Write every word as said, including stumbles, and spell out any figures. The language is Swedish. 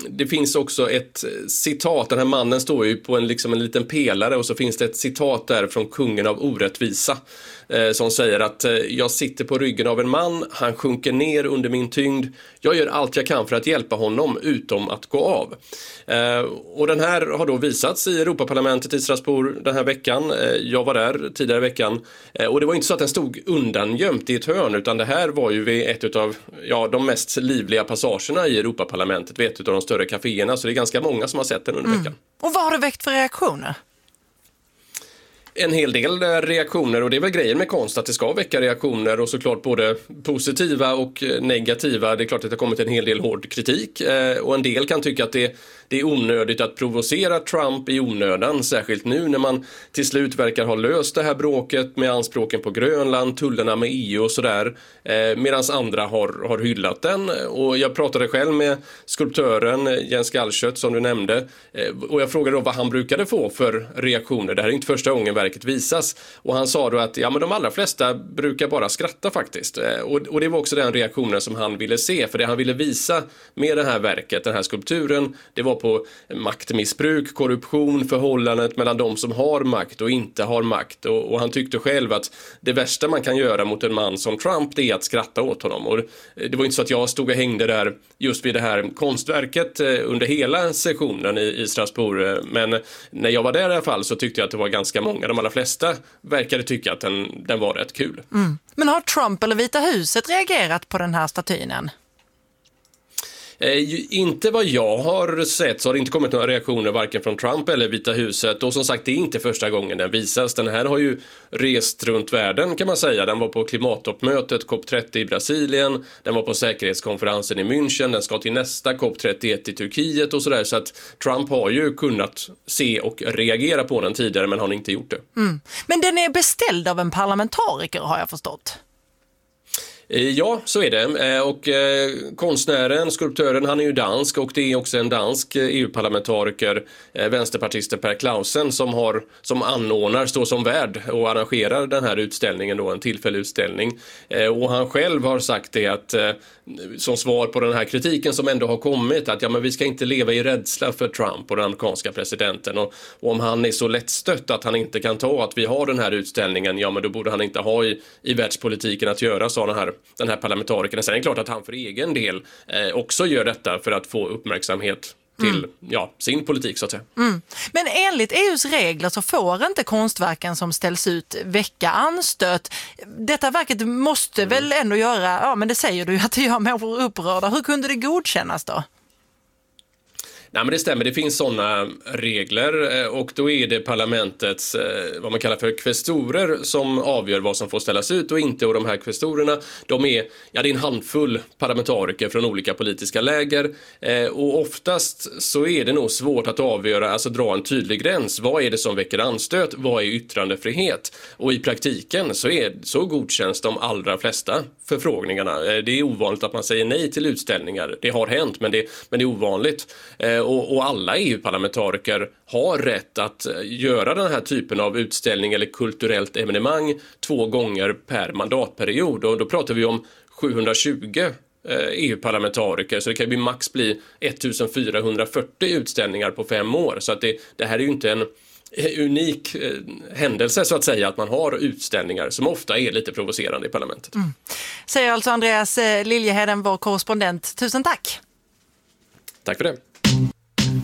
det finns också ett citat, den här mannen står ju på en, liksom en liten pelare och så finns det ett citat där från kungen av orättvisa eh, som säger att eh, jag sitter på ryggen av en man, han sjunker ner under min tyngd, jag gör allt jag kan för att hjälpa honom utom att gå av. Eh, och den här har då visats i Europaparlamentet i Strasbourg den här veckan. Eh, jag var där tidigare i veckan eh, och det var inte så att den stod undangömt i ett hörn, utan det här var ju vid ett av ja, de mest livliga passagerna i Europaparlamentet, vid ett av de större kaféerna, så det är ganska många som har sett den under veckan. Mm. Och vad har det väckt för reaktioner? En hel del reaktioner, och det är väl grejen med konst att det ska väcka reaktioner, och såklart både positiva och negativa. Det är klart att det har kommit en hel del hård kritik och en del kan tycka att det, det är onödigt att provocera Trump i onödan, särskilt nu när man till slut verkar ha löst det här bråket med anspråken på Grönland, tullarna med E U och sådär, medan andra har, har hyllat den. Och jag pratade själv med skulptören Jens Gallkött som du nämnde, och jag frågade då vad han brukade få för reaktioner. Det här är inte första gången verket visas, och han sa då att ja, men de allra flesta brukar bara skratta faktiskt, och, och det var också den reaktionen som han ville se, för det han ville visa med det här verket, den här skulpturen, det var på maktmissbruk, korruption, förhållandet mellan de som har makt och inte har makt, och, och han tyckte själv att det värsta man kan göra mot en man som Trump, det är att skratta åt honom. Och det var inte så att jag stod och hängde där just vid det här konstverket under hela sessionen i, i Strasbourg, men när jag var där i alla fall så tyckte jag att det var ganska många, de allra flesta verkade tycka att den, den var rätt kul. Mm. Men har Trump eller Vita huset reagerat på den här statyn? Eh, inte vad jag har sett så har det inte kommit några reaktioner varken från Trump eller Vita huset, och som sagt det är inte första gången den visas. Den här har ju rest runt världen kan man säga. Den var på klimattoppmötet C O P trettio i Brasilien, den var på säkerhetskonferensen i München, den ska till nästa C O P trettioett i Turkiet och sådär, så att Trump har ju kunnat se och reagera på den tidigare, men han har inte gjort det. Mm. Men den är beställd av en parlamentariker har jag förstått. Ja, så är det. Och eh, konstnären, skulptören, han är ju dansk, och det är också en dansk E U-parlamentariker, eh, vänsterpartisten Per Clausen, som, har, som anordnar, står som värd och arrangerar den här utställningen då, en tillfällig utställning. Eh, och han själv har sagt det att eh, som svar på den här kritiken som ändå har kommit, att ja, men vi ska inte leva i rädsla för Trump och den amerikanska presidenten, och, och om han är så lättstött att han inte kan ta att vi har den här utställningen, ja men då borde han inte ha i, i världspolitiken att göra, sa den här, den här parlamentarikerna. Sen är det klart att han för egen del eh, också gör detta för att få uppmärksamhet till mm. ja, sin politik så att säga. Mm. Men enligt E U:s regler så får inte konstverken som ställs ut väcka anstöt. Detta verket måste mm. väl ändå göra, ja men det säger du ju att det gör människor upprörda. Hur kunde det godkännas då? Nej, men det stämmer, det finns sådana regler, och då är det parlamentets, vad man kallar för kvestorer, som avgör vad som får ställas ut och inte, och de här kvestorerna, de är, ja det är en handfull parlamentariker från olika politiska läger, och oftast så är det nog svårt att avgöra, alltså dra en tydlig gräns, vad är det som väcker anstöt, vad är yttrandefrihet, och i praktiken så, är, så godkänns de allra flesta förfrågningarna. Det är ovanligt att man säger nej till utställningar, det har hänt, men det, men det är ovanligt. Och, och alla E U-parlamentariker har rätt att göra den här typen av utställning eller kulturellt evenemang två gånger per mandatperiod. Och då pratar vi om sjuhundratjugo E U-parlamentariker, så det kan ju max bli ettusendfyrahundrafyrtio utställningar på fem år. Så att det, det här är ju inte en unik eh, händelse så att säga, att man har utställningar som ofta är lite provocerande i parlamentet. Mm. Säger alltså Andreas Liljeheden, vår korrespondent. Tusen tack! Tack för det.